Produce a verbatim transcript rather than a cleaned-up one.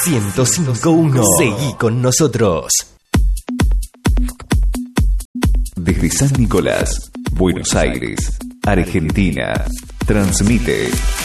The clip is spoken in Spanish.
ciento cinco punto uno. Seguí con nosotros. Desde San Nicolás, Buenos Aires, Argentina, transmite